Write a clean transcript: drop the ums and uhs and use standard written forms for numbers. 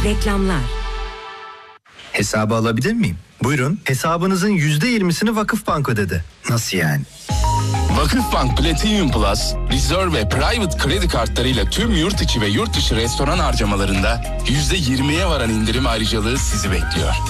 Reklamlar. Hesabı alabilir miyim? Buyurun. Hesabınızın %20'sini Vakıfbank ödedi. Nasıl yani? Vakıfbank Platinum Plus, Reserve ve Private kredi kartlarıyla tüm yurt içi ve yurt dışı restoran harcamalarında %20'ye varan indirim ayrıcalığı sizi bekliyor.